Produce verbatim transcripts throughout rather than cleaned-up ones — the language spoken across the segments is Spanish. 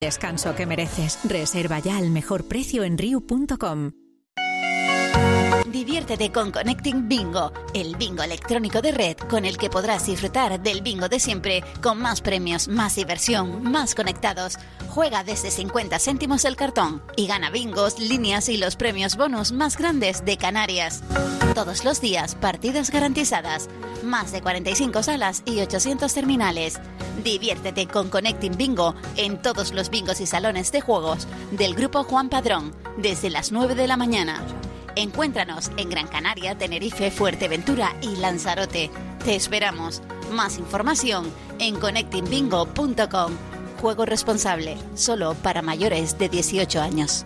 Descanso que mereces. Reserva ya al mejor precio en riu punto com. Diviértete con Connecting Bingo, el bingo electrónico de red con el que podrás disfrutar del bingo de siempre, con más premios, más diversión, más conectados. Juega desde cincuenta céntimos el cartón y gana bingos, líneas y los premios bonus más grandes de Canarias. Todos los días, partidas garantizadas, más de cuarenta y cinco salas y ochocientos terminales. Diviértete con Connecting Bingo en todos los bingos y salones de juegos del Grupo Juan Padrón, desde las nueve de la mañana. Encuéntranos en Gran Canaria, Tenerife, Fuerteventura y Lanzarote. Te esperamos. Más información en connecting bingo punto com. Juego responsable, solo para mayores de dieciocho años.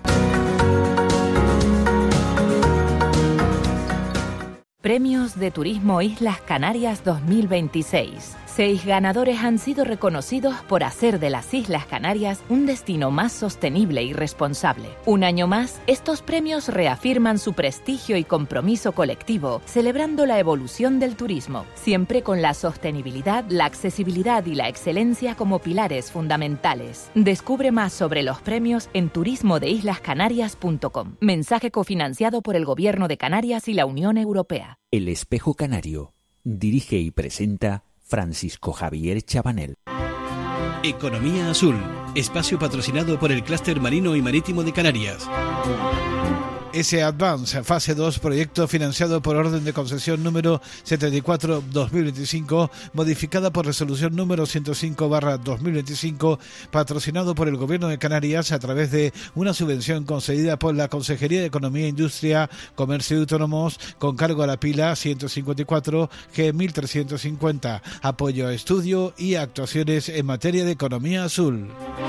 Premios de Turismo Islas Canarias dos mil veintiséis. Seis ganadores han sido reconocidos por hacer de las Islas Canarias un destino más sostenible y responsable. Un año más, estos premios reafirman su prestigio y compromiso colectivo, celebrando la evolución del turismo, siempre con la sostenibilidad, la accesibilidad y la excelencia como pilares fundamentales. Descubre más sobre los premios en turismo de islas canarias punto com. Mensaje cofinanciado por el Gobierno de Canarias y la Unión Europea. El Espejo Canario. Dirige y presenta Francisco Javier Chabanel. Economía Azul, espacio patrocinado por el Clúster Marino y Marítimo de Canarias. S Advance, fase dos, proyecto financiado por orden de concesión número setenta y cuatro barra dos mil veinticinco, modificada por resolución número ciento cinco barra dos mil veinticinco, patrocinado por el Gobierno de Canarias a través de una subvención concedida por la Consejería de Economía, Industria, Comercio y Autónomos, con cargo a la pila ciento cincuenta y cuatro G mil trescientos cincuenta, apoyo a estudio y actuaciones en materia de economía azul.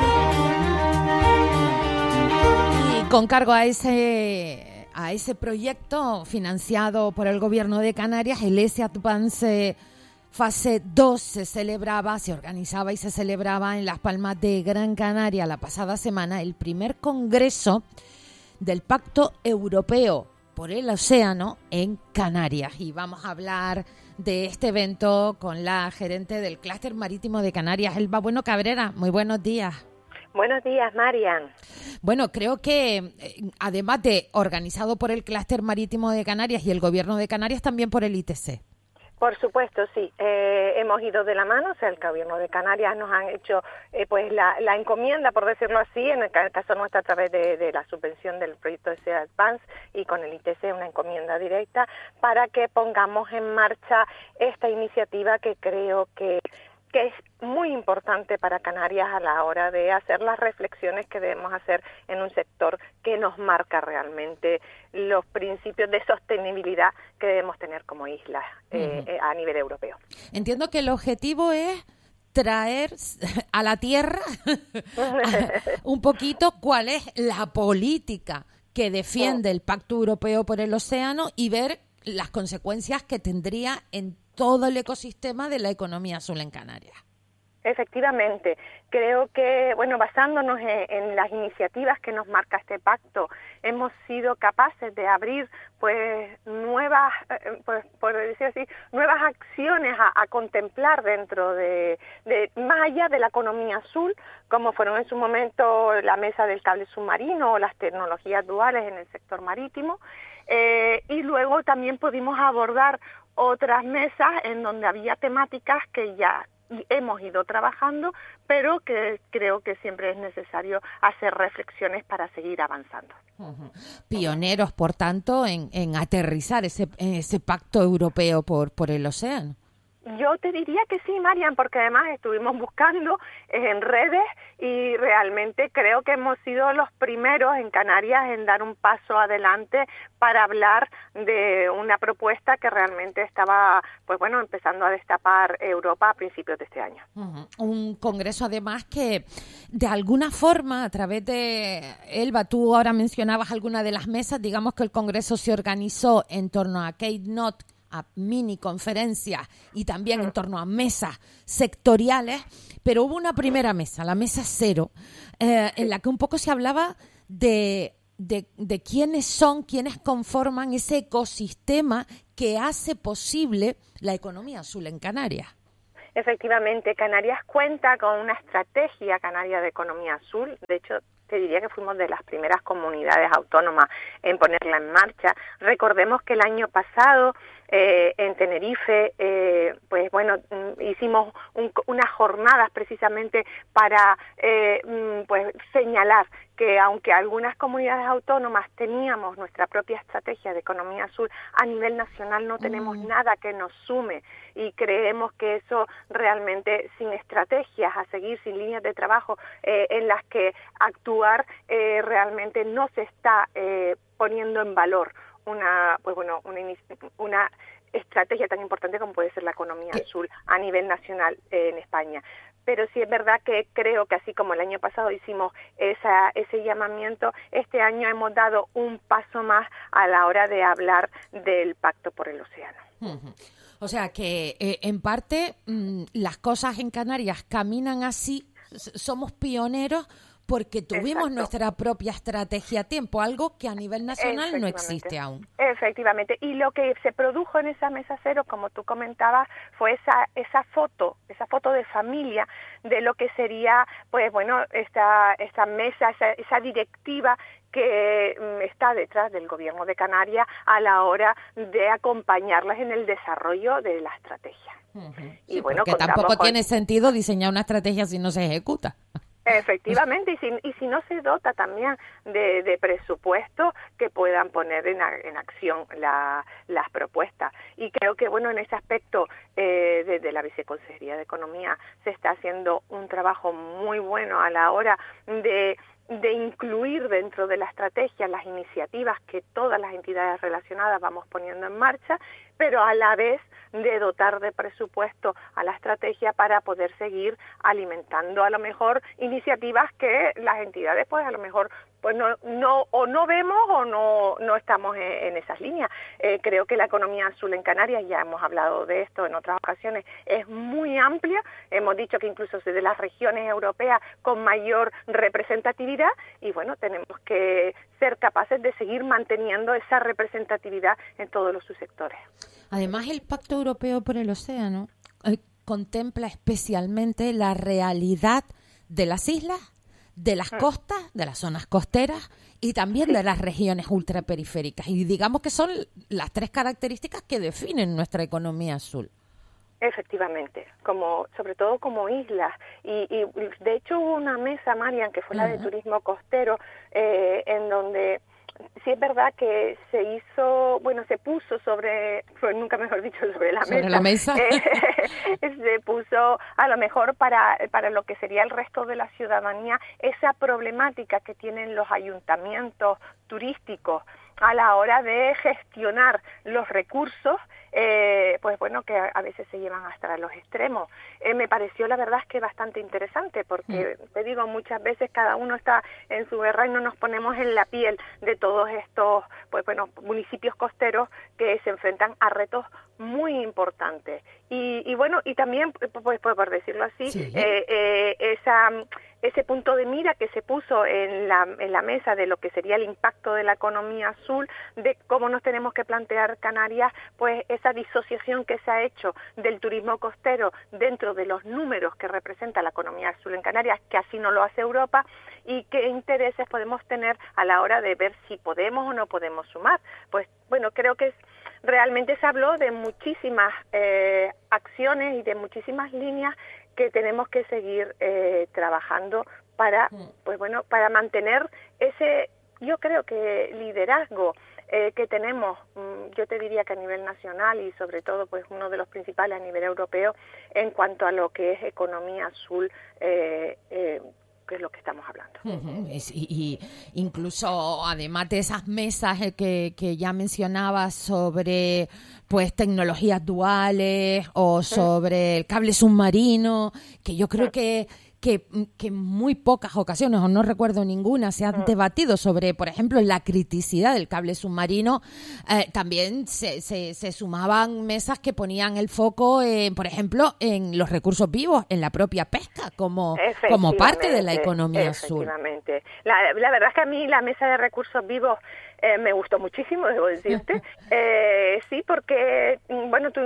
Con cargo a ese a ese proyecto financiado por el Gobierno de Canarias, el S Advance fase dos se celebraba, se organizaba y se celebraba en Las Palmas de Gran Canaria la pasada semana el primer congreso del Pacto Europeo por el Océano en Canarias. Y vamos a hablar de este evento con la gerente del Clúster Marítimo de Canarias, Elba Bueno Cabrera. Muy buenos días. Buenos días, Marian. Bueno, creo que eh, además de organizado por el Clúster Marítimo de Canarias y el Gobierno de Canarias, también por el I T C. Por supuesto, sí. Eh, hemos ido de la mano, o sea, el Gobierno de Canarias nos han hecho eh, pues la, la encomienda, por decirlo así, en el caso nuestro a través de, de la subvención del proyecto de S Advance y con el I T C una encomienda directa para que pongamos en marcha esta iniciativa que creo que que es muy importante para Canarias a la hora de hacer las reflexiones que debemos hacer en un sector que nos marca realmente los principios de sostenibilidad que debemos tener como isla eh, uh-huh. eh, a nivel europeo. Entiendo que el objetivo es traer a la tierra un poquito cuál es la política que defiende el Pacto Europeo por el Océano y ver las consecuencias que tendría en todo el ecosistema de la economía azul en Canarias. Efectivamente, creo que, bueno, basándonos en, en las iniciativas que nos marca este pacto, hemos sido capaces de abrir, pues, nuevas, eh, pues, por decir así, nuevas acciones a, a contemplar dentro de, de, más allá de la economía azul, como fueron en su momento la mesa del cable submarino o las tecnologías duales en el sector marítimo, eh, y luego también pudimos abordar otras mesas en donde había temáticas que ya hemos ido trabajando, pero que creo que siempre es necesario hacer reflexiones para seguir avanzando. Uh-huh. Pioneros, por tanto, en, en aterrizar ese, ese pacto europeo por, por el océano. Yo te diría que sí, Marian, porque además estuvimos buscando en redes y realmente creo que hemos sido los primeros en Canarias en dar un paso adelante para hablar de una propuesta que realmente estaba, pues bueno, empezando a destapar Europa a principios de este año. Uh-huh. Un congreso además que de alguna forma a través de Elba, tú ahora mencionabas alguna de las mesas, digamos que el congreso se organizó en torno a Kate Knott, a mini conferencias y también en torno a mesas sectoriales, pero hubo una primera mesa, la mesa cero, eh, en la que un poco se hablaba de, de, de quiénes son, quiénes conforman ese ecosistema que hace posible la economía azul en Canarias. Efectivamente, Canarias cuenta con una estrategia canaria de economía azul. De hecho, te diría que fuimos de las primeras comunidades autónomas en ponerla en marcha. Recordemos que el año pasado eh, en Tenerife, eh, pues bueno, hicimos un, unas jornadas precisamente para eh, pues señalar que aunque algunas comunidades autónomas teníamos nuestra propia estrategia de economía azul, a nivel nacional no tenemos mm. nada que nos sume, y creemos que eso realmente, sin estrategias a seguir, sin líneas de trabajo eh, en las que actuar, eh, realmente no se está eh, poniendo en valor una, pues bueno, una, una estrategia tan importante como puede ser la economía ¿Qué? azul a nivel nacional eh, en España. Pero sí es verdad que creo que así como el año pasado hicimos esa, ese llamamiento, este año hemos dado un paso más a la hora de hablar del Pacto por el Océano. Uh-huh. O sea que eh, en parte mmm, las cosas en Canarias caminan así, somos pioneros porque tuvimos Exacto. nuestra propia estrategia a tiempo, algo que a nivel nacional no existe aún. Efectivamente, y lo que se produjo en esa mesa cero, como tú comentabas, fue esa esa foto, esa foto de familia de lo que sería, pues bueno, esta esta mesa, esa, esa directiva que um, está detrás del Gobierno de Canarias a la hora de acompañarlas en el desarrollo de la estrategia. Uh-huh. Y sí, bueno, porque tampoco con... tiene sentido diseñar una estrategia si no se ejecuta. Efectivamente, y si, y si no se dota también de, de presupuesto que puedan poner en, en acción la, las propuestas. Y creo que, bueno, en ese aspecto, eh, desde la Viceconsejería de Economía se está haciendo un trabajo muy bueno a la hora de de incluir dentro de la estrategia las iniciativas que todas las entidades relacionadas vamos poniendo en marcha, pero a la vez de dotar de presupuesto a la estrategia para poder seguir alimentando a lo mejor iniciativas que las entidades pues a lo mejor pues no, no o no vemos o no no estamos en, en esas líneas. Eh, creo que la economía azul en Canarias, ya hemos hablado de esto en otras ocasiones, es muy amplia. Hemos dicho que incluso es de las regiones europeas con mayor representatividad, y bueno, tenemos que ser capaces de seguir manteniendo esa representatividad en todos los subsectores. Además, el Pacto Europeo por el Océano eh, contempla especialmente la realidad de las islas, de las costas, de las zonas costeras y también de las regiones ultraperiféricas. Y digamos que son las tres características que definen nuestra economía azul. Efectivamente, como sobre todo como islas. Y, y de hecho hubo una mesa, Marian, que fue la de turismo costero, eh, en donde sí es verdad que se hizo, bueno, se puso sobre, pues nunca mejor dicho, sobre la ¿Sobre mesa. la mesa? Eh, se puso a lo mejor para, para lo que sería el resto de la ciudadanía esa problemática que tienen los ayuntamientos turísticos a la hora de gestionar los recursos, eh, pues bueno, que a, a veces se llevan hasta los extremos. Eh, me pareció la verdad es que bastante interesante porque, mm. te digo, muchas veces cada uno está en su guerra y no nos ponemos en la piel de todos estos, pues bueno, municipios costeros que se enfrentan a retos muy importantes. Y, y bueno, y también, pues, pues por decirlo así, sí. eh, eh, esa... ese punto de mira que se puso en la, en la mesa de lo que sería el impacto de la economía azul, de cómo nos tenemos que plantear Canarias, pues esa disociación que se ha hecho del turismo costero dentro de los números que representa la economía azul en Canarias, que así no lo hace Europa, y qué intereses podemos tener a la hora de ver si podemos o no podemos sumar. Pues bueno, creo que es, realmente se habló de muchísimas eh, acciones y de muchísimas líneas que tenemos que seguir eh, trabajando para, pues bueno, para mantener ese, yo creo que liderazgo eh, que tenemos, yo te diría que a nivel nacional y sobre todo pues uno de los principales a nivel europeo en cuanto a lo que es economía azul, eh, eh, que es lo que estamos hablando. Uh-huh. y, y incluso además de esas mesas que, que ya mencionabas sobre pues tecnologías duales o sobre el cable submarino, que yo creo que que, que en muy pocas ocasiones, o no recuerdo ninguna, se han debatido sobre, por ejemplo, la criticidad del cable submarino. Eh, también se, se, se sumaban mesas que ponían el foco, en, por ejemplo, en los recursos vivos, en la propia pesca, como, como parte de la economía azul. Efectivamente. La, la verdad es que a mí la mesa de recursos vivos eh, me gustó muchísimo, debo decirte. eh, sí, porque, bueno, tuvimos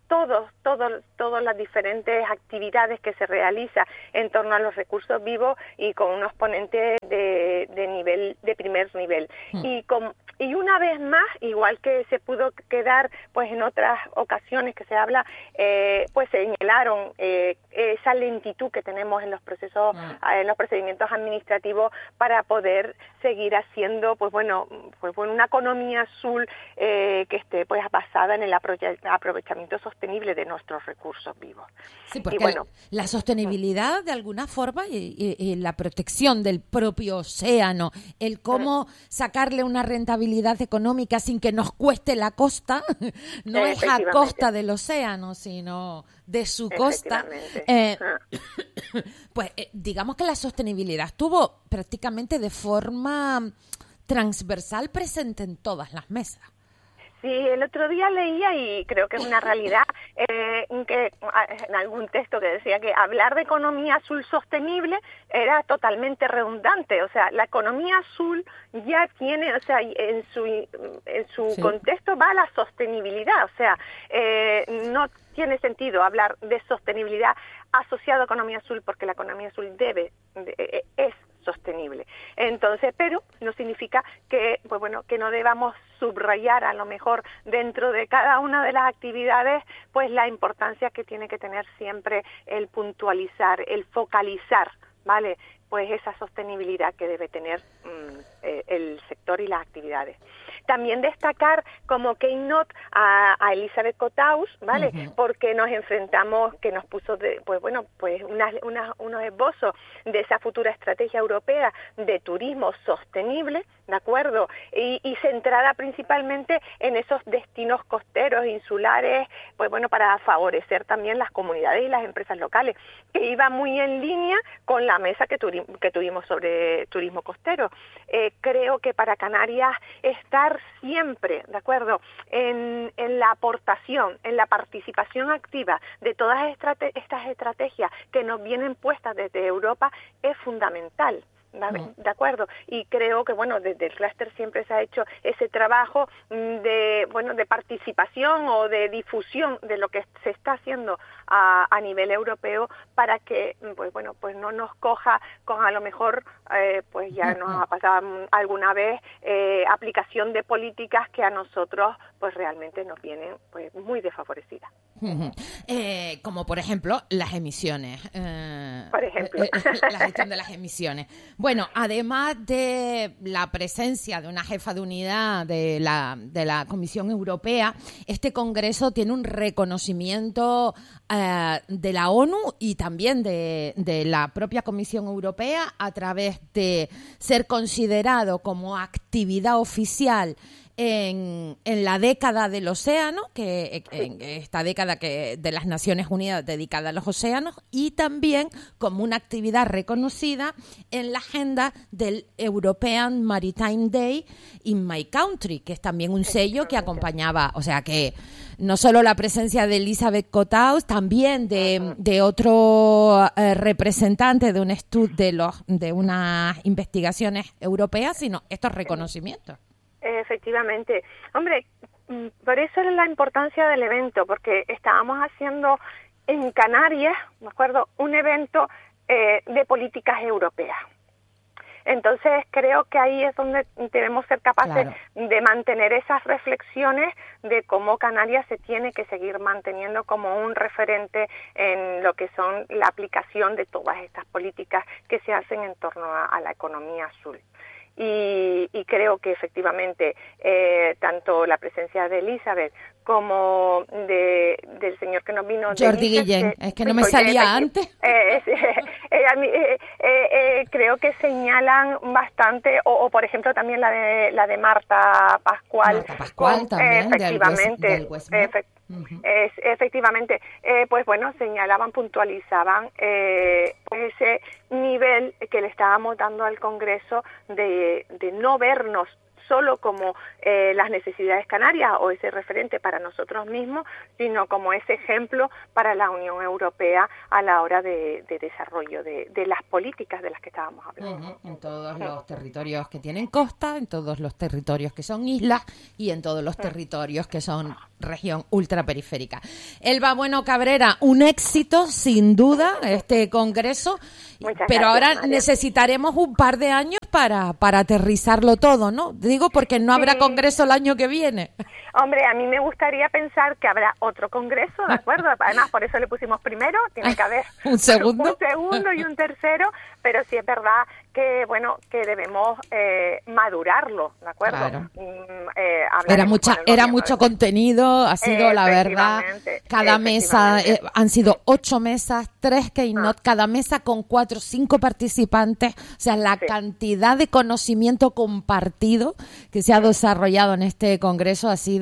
todos, todos, todas las diferentes actividades que se realiza en torno a los recursos vivos y con unos ponentes de, de nivel, de primer nivel. Mm. Y con, y una vez más, igual que se pudo quedar, pues en otras ocasiones que se habla, eh, pues señalaron eh, esa lentitud que tenemos en los procesos, mm. en los procedimientos administrativos para poder seguir haciendo, pues bueno, pues bueno, una economía azul eh, que esté pues basada en el aprovechamiento sostenible de nuestros recursos vivos. Sí, porque y bueno, la sostenibilidad de alguna forma y, y, y la protección del propio océano, el cómo sacarle una rentabilidad económica sin que nos cueste la costa, no es a costa del océano, sino de su costa. Eh, pues eh, digamos que la sostenibilidad estuvo prácticamente de forma transversal presente en todas las mesas. Sí, el otro día leía, y creo que es una realidad, eh, que en algún texto que decía que hablar de economía azul sostenible era totalmente redundante. O sea, la economía azul ya tiene, o sea, en su en su sí. contexto va la sostenibilidad. O sea, eh, no tiene sentido hablar de sostenibilidad asociado a economía azul, porque la economía azul debe, de, es sostenible. Entonces, pero no significa que, pues bueno, que no debamos subrayar a lo mejor dentro de cada una de las actividades, pues la importancia que tiene que tener siempre el puntualizar, el focalizar, ¿vale? Pues esa sostenibilidad que debe tener mmm, eh, el sector y las actividades. También destacar como keynote a, a Elizabeth Kotthaus, ¿vale? Uh-huh. Porque nos enfrentamos, que nos puso, de, pues bueno, pues unas, unas, unos esbozos de esa futura estrategia europea de turismo sostenible, ¿de acuerdo? Y, y centrada principalmente en esos destinos costeros, insulares, pues bueno, para favorecer también las comunidades y las empresas locales, que iba muy en línea con la mesa que, turi- que tuvimos sobre turismo costero. Eh, creo que para Canarias estar siempre, ¿de acuerdo?, en, en la aportación, en la participación activa de todas estrate- estas estrategias que nos vienen puestas desde Europa es fundamental. ¿De acuerdo? Y creo que, bueno, desde el clúster siempre se ha hecho ese trabajo de, bueno, de participación o de difusión de lo que se está haciendo a, a nivel europeo para que, pues bueno, pues no nos coja con a lo mejor, eh, pues ya nos ha pasado alguna vez, eh, aplicación de políticas que a nosotros, pues realmente nos vienen, pues muy desfavorecidas. Eh, como por ejemplo las emisiones. Eh, por ejemplo. Eh, la gestión de las emisiones. Bueno, además de la presencia de una jefa de unidad de la, de la Comisión Europea, este Congreso tiene un reconocimiento eh, de la ONU y también de, de la propia Comisión Europea a través de ser considerado como actividad oficial En, en la década del océano, que en esta década que de las Naciones Unidas dedicada a los océanos, y también como una actividad reconocida en la agenda del European Maritime Day in My Country, que es también un sello que acompañaba, o sea que no solo la presencia de Elizabeth Kotthaus, también de, de otro eh, representante de un estu- de los de unas investigaciones europeas, sino estos reconocimientos. Efectivamente. Hombre, por eso es la importancia del evento, porque estábamos haciendo en Canarias, ¿de acuerdo?, un evento eh, de políticas europeas. Entonces creo que ahí es donde debemos ser capaces claro. de mantener esas reflexiones de cómo Canarias se tiene que seguir manteniendo como un referente en lo que son la aplicación de todas estas políticas que se hacen en torno a, a la economía azul. Y, y creo que efectivamente eh, tanto la presencia de Elizabeth como de, del señor que nos vino... Jordi Guillén, es que no me salía eh, antes. Eh, eh, eh, eh, eh, creo que señalan bastante, o, o por ejemplo también la de la de Marta Pascual. Marta Pascual con, también, eh, efectivamente, del West, del West efe, uh-huh. es, efectivamente, eh, pues bueno, señalaban, puntualizaban eh, pues ese nivel que le estábamos dando al Congreso de, de no vernos solo como eh, las necesidades canarias o ese referente para nosotros mismos, sino como ese ejemplo para la Unión Europea a la hora de, de desarrollo de, de las políticas de las que estábamos hablando. Uh-huh. En todos los territorios que tienen costa, en todos los territorios que son islas y en todos los uh-huh. territorios que son región ultraperiférica. Elba Bueno Cabrera, un éxito sin duda este congreso, Muchas pero gracias, ahora María. Necesitaremos un par de años para, para aterrizarlo todo, ¿no? Digo porque no habrá sí. congreso el año que viene. Hombre, a mí me gustaría pensar que habrá otro congreso, ¿de acuerdo? Además, por eso le pusimos primero, tiene que haber un segundo, un segundo y un tercero, pero sí es verdad que, bueno, que debemos eh, madurarlo, ¿de acuerdo? Claro. Eh, era mucha, era mucho contenido, ha sido la verdad, cada mesa, eh, han sido ocho mesas, tres keynote, ah. cada mesa con cuatro o cinco participantes, o sea, la sí. cantidad de conocimiento compartido que se ha desarrollado en este congreso ha sido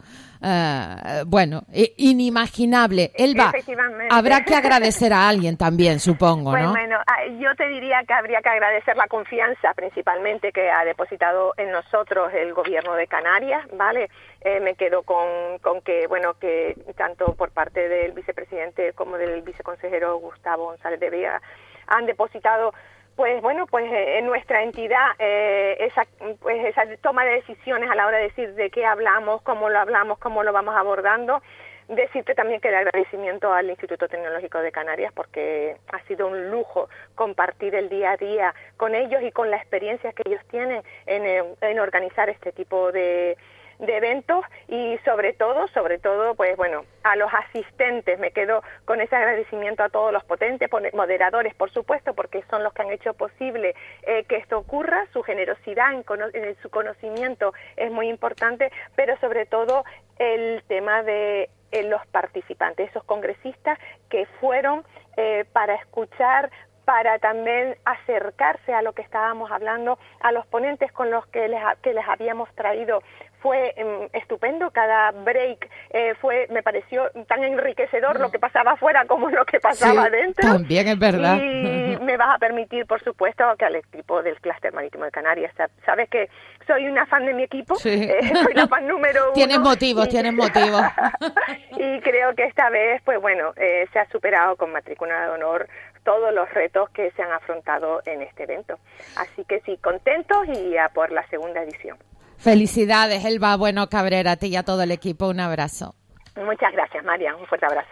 Uh, bueno, inimaginable. Elba, habrá que agradecer a alguien también, supongo, pues ¿no? Bueno, yo te diría que habría que agradecer la confianza principalmente que ha depositado en nosotros el gobierno de Canarias, ¿vale? Eh, me quedo con, con que, bueno, que tanto por parte del vicepresidente como del viceconsejero Gustavo González de Vega han depositado pues bueno, pues eh, en nuestra entidad eh, esa pues esa toma de decisiones a la hora de decir de qué hablamos, cómo lo hablamos, cómo lo vamos abordando. Decirte también que el agradecimiento al Instituto Tecnológico de Canarias porque ha sido un lujo compartir el día a día con ellos y con la experiencia que ellos tienen en, en organizar este tipo de de eventos y sobre todo, sobre todo, pues bueno, a los asistentes, me quedo con ese agradecimiento a todos los potentes, moderadores, por supuesto, porque son los que han hecho posible eh, que esto ocurra, su generosidad, en, cono en su conocimiento es muy importante, pero sobre todo el tema de eh, los participantes, esos congresistas que fueron eh, para escuchar, para también acercarse a lo que estábamos hablando, a los ponentes con los que les, que les habíamos traído. Fue eh, estupendo, cada break eh, fue, me pareció tan enriquecedor lo que pasaba afuera como lo que pasaba sí, adentro. También es verdad. Y me vas a permitir, por supuesto, que al equipo del Clúster Marítimo de Canarias, sabes que soy una fan de mi equipo, sí. eh, soy la fan número uno. Tienes motivos, y, tienes motivos. Y creo que esta vez, pues bueno, eh, se ha superado con matrícula de honor todos los retos que se han afrontado en este evento. Así que sí, contentos y a por la segunda edición. Felicidades, Elba Bueno Cabrera, a ti y a todo el equipo. Un abrazo. Muchas gracias, María. Un fuerte abrazo.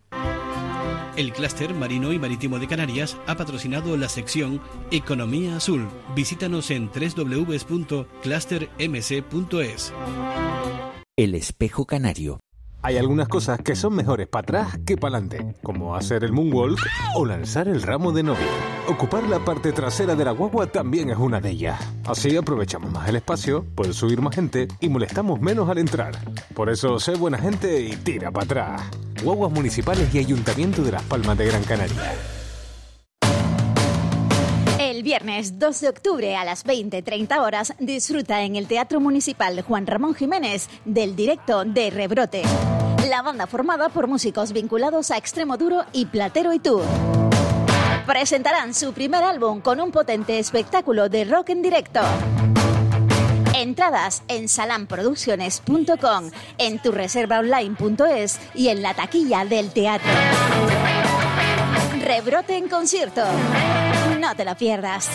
El Clúster Marino y Marítimo de Canarias ha patrocinado la sección Economía Azul. Visítanos en doble u doble u doble u punto cluster m c punto es. El espejo canario. Hay algunas cosas que son mejores para atrás que para adelante, como hacer el moonwalk o lanzar el ramo de novia. Ocupar la parte trasera de la guagua también es una de ellas. Así aprovechamos más el espacio, puede subir más gente y molestamos menos al entrar. Por eso, sé buena gente y tira para atrás. Guaguas Municipales y Ayuntamiento de Las Palmas de Gran Canaria. El viernes dos de octubre a las veinte treinta horas disfruta en el Teatro Municipal Juan Ramón Jiménez del directo de Rebrote. La banda formada por músicos vinculados a Extremoduro y Platero y Tour. Presentarán su primer álbum con un potente espectáculo de rock en directo. Entradas en salamproducciones punto com, en tu reserva online punto es y en la taquilla del teatro. Rebrote en concierto. No te lo pierdas.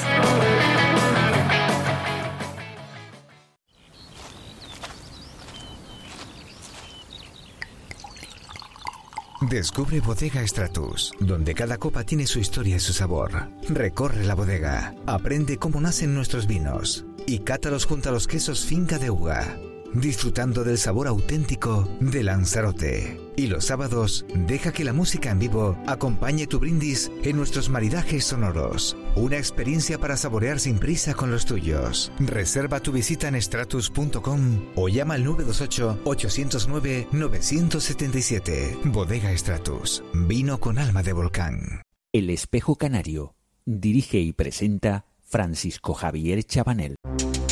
Descubre Bodega Stratus, donde cada copa tiene su historia y su sabor. Recorre la bodega, aprende cómo nacen nuestros vinos y cátalos junto a los quesos Finca de Uga, disfrutando del sabor auténtico de Lanzarote. Y los sábados, deja que la música en vivo acompañe tu brindis en nuestros maridajes sonoros. Una experiencia para saborear sin prisa con los tuyos. Reserva tu visita en stratus punto com o llama al nueve dos ocho, ocho cero nueve, nueve siete siete. Bodega Stratus, vino con alma de volcán. El espejo canario. Dirige y presenta Francisco Javier Chabanel.